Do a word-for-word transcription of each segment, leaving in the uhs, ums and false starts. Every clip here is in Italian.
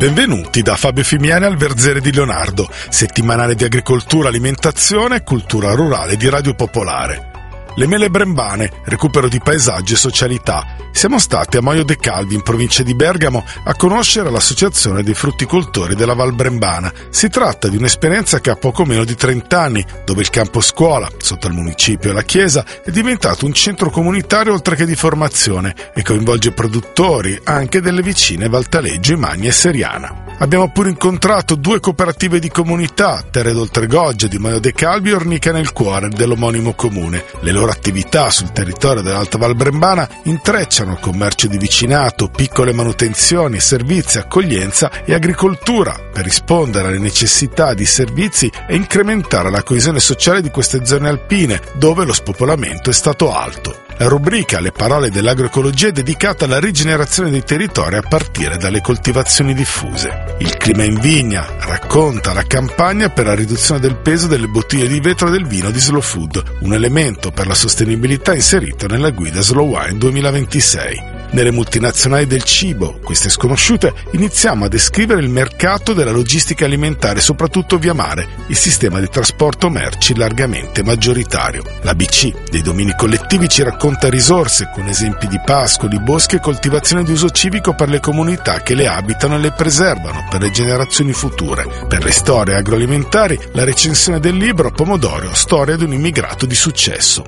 Benvenuti da Fabio Fimiani al Verzere di Leonardo, settimanale di agricoltura, alimentazione e cultura rurale di Radio Popolare. Le mele brembane, recupero di paesaggio e socialità. Siamo stati a Moio de Calvi, in provincia di Bergamo, a conoscere l'associazione dei frutticoltori della Val Brembana. Si tratta di un'esperienza che ha poco meno di trenta anni, dove il campo scuola, sotto il municipio e la chiesa, è diventato un centro comunitario oltre che di formazione e coinvolge produttori anche delle vicine Valtaleggio, Imagna e Seriana. Abbiamo pure incontrato due cooperative di comunità, Terre d'Oltregoggia di Moio de Calvi e Ornica nel cuore dell'omonimo comune. Le loro attività sul territorio dell'Alta Val Brembana intrecciano commercio di vicinato, piccole manutenzioni, servizi, accoglienza e agricoltura per rispondere alle necessità di servizi e incrementare la coesione sociale di queste zone alpine dove lo spopolamento è stato alto. La rubrica Le parole dell'agroecologia è dedicata alla rigenerazione dei territori a partire dalle coltivazioni diffuse. Il clima in vigna racconta la campagna per la riduzione del peso delle bottiglie di vetro del vino di Slow Food, un elemento per la sostenibilità inserito nella guida Slow Wine duemilaventisei. Nelle multinazionali del cibo, queste sconosciute, iniziamo a descrivere il mercato della logistica alimentare, soprattutto via mare, il sistema di trasporto merci largamente maggioritario. L'A B C dei domini collettivi ci racconta risorse con esempi di pascoli, boschi e coltivazione di uso civico per le comunità che le abitano e le preservano per le generazioni future. Per le storie agroalimentari, la recensione del libro Pomodoro, storia di un immigrato di successo.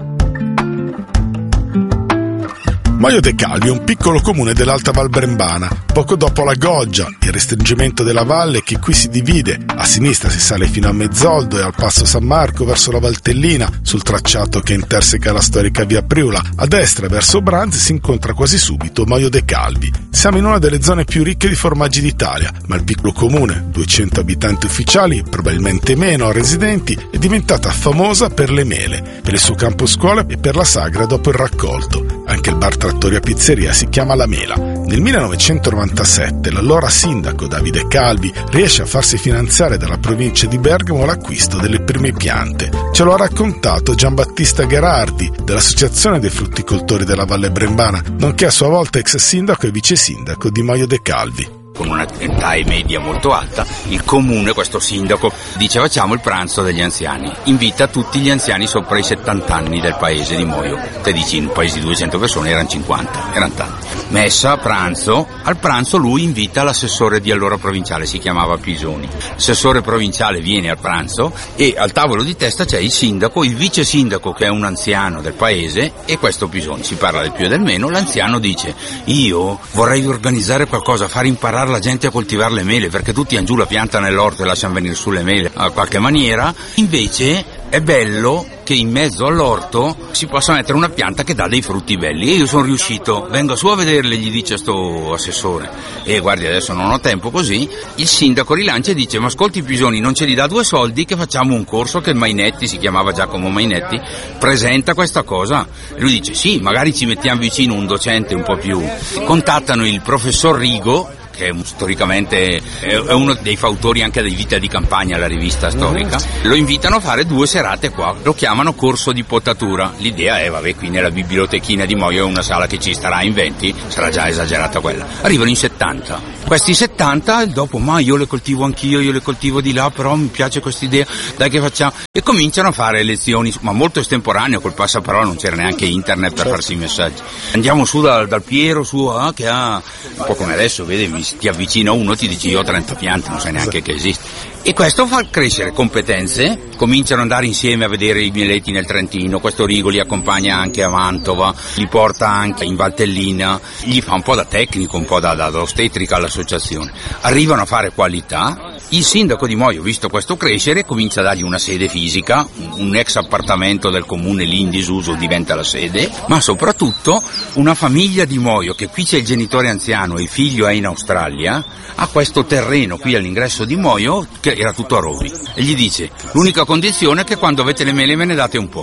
Moio de Calvi è un piccolo comune dell'Alta Val Brembana, poco dopo la Goggia, il restringimento della valle che qui si divide. A sinistra si sale fino a Mezzoldo e al Passo San Marco verso la Valtellina, sul tracciato che interseca la storica via Priula. A destra verso Branzi si incontra quasi subito Moio de Calvi. Siamo in una delle zone più ricche di formaggi d'Italia, ma il piccolo comune, duecento abitanti ufficiali, probabilmente meno residenti, è diventata famosa per le mele, per il suo campo scuola e per la sagra dopo il raccolto. Anche il bar trattoria pizzeria si chiama La Mela. Nel millenovecentonovantasette l'allora sindaco Davide Calvi riesce a farsi finanziare dalla provincia di Bergamo l'acquisto delle prime piante. Ce lo ha raccontato Giambattista Gherardi dell'Associazione dei frutticoltori della Valle Brembana, nonché a sua volta ex sindaco e vice sindaco di Moio de Calvi. Con una età media molto alta, il comune, questo sindaco, dice facciamo il pranzo degli anziani, invita tutti gli anziani sopra i settanta anni del paese di Moio. Te dici in un paese di duecento persone erano cinquanta, erano tanti. Messa a pranzo, al pranzo lui invita l'assessore di allora provinciale, si chiamava Pisoni. L'assessore provinciale viene al pranzo e al tavolo di testa c'è il sindaco, il vice sindaco che è un anziano del paese e questo Pisoni. Si parla del più e del meno, l'anziano dice io vorrei organizzare qualcosa, far imparare la gente a coltivare le mele, perché tutti hanno giù la pianta nell'orto e lasciano venire sulle mele a qualche maniera. Invece è bello che in mezzo all'orto si possa mettere una pianta che dà dei frutti belli, e io sono riuscito, vengo su a vederle, gli dice sto assessore, e guardi adesso non ho tempo così. Il sindaco rilancia e dice ma ascolti Pisoni, non ce li dà due soldi che facciamo un corso che Mainetti, si chiamava Giacomo Mainetti, presenta questa cosa. Lui dice sì, magari ci mettiamo vicino un docente un po' più. Contattano il professor Rigo, che storicamente è uno dei fautori anche di Vita di Campagna, la rivista storica. Lo invitano a fare due serate qua, lo chiamano corso di potatura. L'idea è, vabbè, qui nella bibliotechina di Moio è una sala che ci starà in venti, sarà già esagerata quella. Arrivano in settanta. Questi settanta, dopo, ma io le coltivo anch'io, io le coltivo di là, però mi piace questa idea, dai che facciamo. E cominciano a fare lezioni, ma molto estemporaneo, col passaparola, non c'era neanche internet per farsi i messaggi. Andiamo su dal, dal Piero, su, ah, che ha, un po' come adesso, vedi, mi ti avvicina uno, ti dice io ho trenta piante, non sai neanche che esiste. E questo fa crescere competenze, cominciano ad andare insieme a vedere i mieleti nel Trentino, questo Rigo li accompagna anche a Mantova, li porta anche in Valtellina, gli fa un po' da tecnico, un po' da, da, da ostetrica all'associazione. Arrivano a fare qualità. Il sindaco di Moio, visto questo crescere, comincia a dargli una sede fisica, un ex appartamento del comune lì in disuso diventa la sede, ma soprattutto una famiglia di Moio, che qui c'è il genitore anziano e il figlio è in Australia, ha questo terreno qui all'ingresso di Moio che era tutto a rovi, e gli dice l'unica condizione è che quando avete le mele me ne date un po'.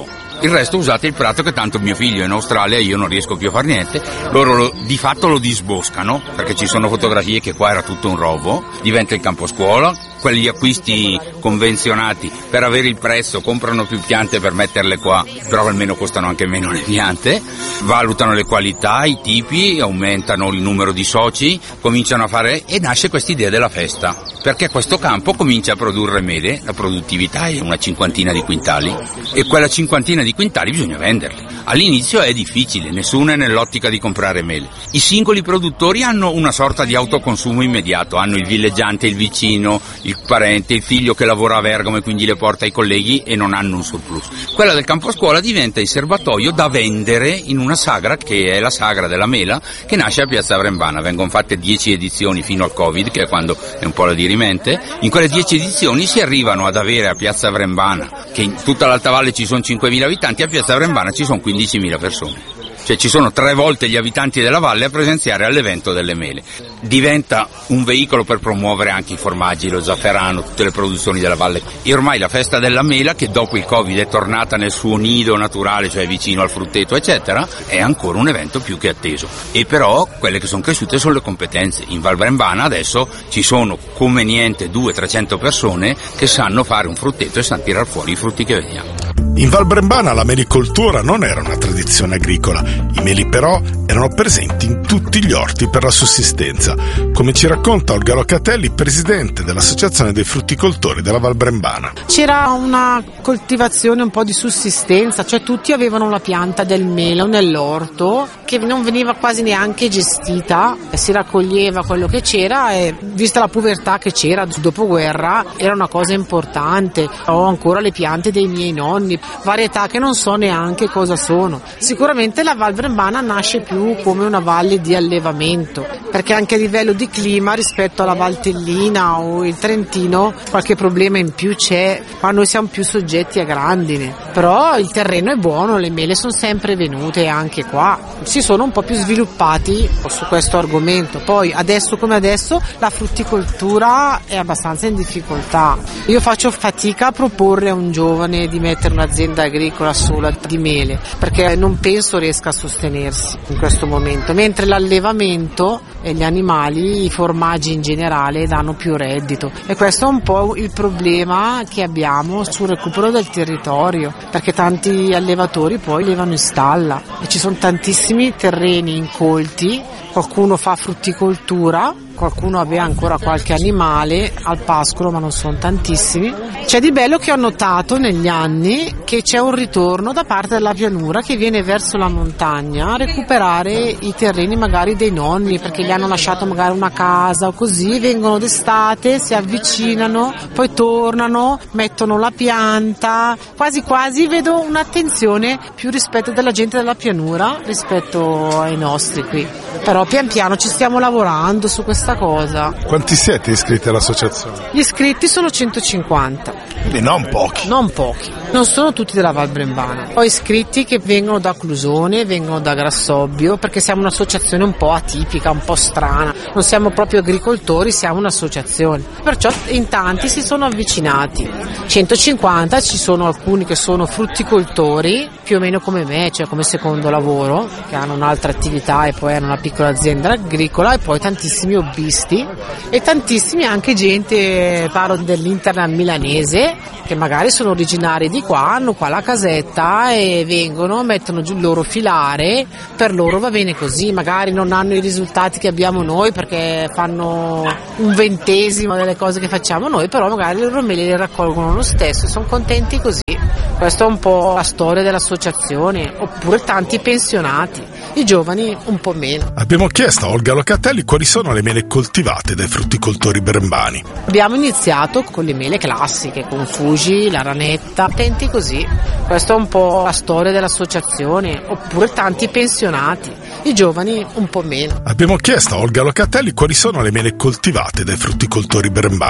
il resto usate il prato, che tanto mio figlio è in Australia e io non riesco più a fare niente. Loro lo, di fatto lo disboscano, perché ci sono fotografie che qua era tutto un rovo, diventa il campo scuola. Quegli acquisti convenzionati per avere il prezzo comprano più piante per metterle qua, però almeno costano anche meno le piante, valutano le qualità, i tipi, aumentano il numero di soci, cominciano a fare, e nasce questa idea della festa, perché questo campo comincia a produrre mele, la produttività è una cinquantina di quintali e quella cinquantina di quintali bisogna venderli. All'inizio è difficile, nessuno è nell'ottica di comprare mele. I singoli produttori hanno una sorta di autoconsumo immediato, hanno il villeggiante, il vicino, il parente, il figlio che lavora a Bergamo e quindi le porta ai colleghi e non hanno un surplus. Quella del campo scuola diventa il serbatoio da vendere in una sagra che è la sagra della mela, che nasce a Piazza Brembana. Vengono fatte dieci edizioni fino al Covid, che è quando è un po' la dirimente. In quelle dieci edizioni si arrivano ad avere a Piazza Brembana, che in tutta l'Alta Valle ci sono cinquemila abitanti, a Piazza Brembana ci sono quindicimila persone. Cioè ci sono tre volte gli abitanti della valle a presenziare all'evento delle mele. Diventa un veicolo per promuovere anche i formaggi, lo zafferano, tutte le produzioni della valle. E ormai la festa della mela, che dopo il Covid è tornata nel suo nido naturale, cioè vicino al frutteto eccetera, è ancora un evento più che atteso. E però quelle che sono cresciute sono le competenze. In Val Brembana adesso ci sono come niente duecento trecento persone che sanno fare un frutteto e sanno tirar fuori i frutti che vediamo. In Val Brembana la melicoltura non era una tradizione agricola, i meli però erano presenti in tutti gli orti per la sussistenza, come ci racconta Olga Locatelli, presidente dell'Associazione dei frutticoltori della Val Brembana. C'era una coltivazione un po' di sussistenza, cioè tutti avevano la pianta del melo nell'orto che non veniva quasi neanche gestita, si raccoglieva quello che c'era e vista la povertà che c'era dopoguerra era una cosa importante. Ho ancora le piante dei miei nonni, varietà che non so neanche cosa sono. Sicuramente la Val Brembana nasce più come una valle di allevamento, perché anche a livello di clima rispetto alla Valtellina o il Trentino qualche problema in più c'è, ma noi siamo più soggetti a grandine. Però il terreno è buono, le mele sono sempre venute anche qua, si sono un po' più sviluppati su questo argomento. Poi adesso come adesso la frutticoltura è abbastanza in difficoltà. Io faccio fatica a proporre a un giovane di mettere un'azienda agricola sola di mele, perché non penso riesca a sostenersi in questo momento, mentre l'allevamento e gli animali, i formaggi in generale danno più reddito, e questo è un po' il problema che abbiamo sul recupero del territorio, perché tanti allevatori poi levano in stalla e ci sono tantissimi terreni incolti, qualcuno fa frutticoltura, qualcuno aveva ancora qualche animale al pascolo, ma non sono tantissimi. C'è di bello che ho notato negli anni che c'è un ritorno da parte della pianura che viene verso la montagna a recuperare i terreni magari dei nonni, perché gli hanno lasciato magari una casa o così, vengono d'estate, si avvicinano, poi tornano, mettono la pianta, quasi quasi vedo un'attenzione più rispetto della gente della pianura rispetto ai nostri qui. Però pian piano ci stiamo lavorando su questa cosa. Quanti siete iscritti all'associazione? Gli iscritti sono centocinquanta. Quindi non pochi. Non pochi. Non sono tutti della Val Brembana. Ho iscritti che vengono da Clusone, vengono da Grassobbio, perché siamo un'associazione un po' atipica, un po' strana. Non siamo proprio agricoltori, siamo un'associazione. Perciò in tanti si sono avvicinati. centocinquanta, ci sono alcuni che sono frutticoltori, più o meno come me, cioè come secondo lavoro, che hanno un'altra attività e poi hanno una piccola azienda agricola, e poi tantissimi hobbisti e tantissimi anche gente, parlo dell'Interland milanese, che magari sono originari di qua, hanno qua la casetta e vengono, mettono giù il loro filare, per loro va bene così, magari non hanno i risultati che abbiamo noi perché fanno un ventesimo delle cose che facciamo noi, però magari le loro mele le raccolgono lo stesso e sono contenti così. Questa è un po' la storia dell'associazione, oppure tanti pensionati, i giovani un po' meno. Abbiamo chiesto a Olga Locatelli quali sono le mele coltivate dai frutticoltori brembani. Abbiamo iniziato con le mele classiche, con Fuji, la ranetta, attenti così. Questa è un po' la storia dell'associazione, oppure tanti pensionati, i giovani un po' meno. Abbiamo chiesto a Olga Locatelli quali sono le mele coltivate dai frutticoltori brembani.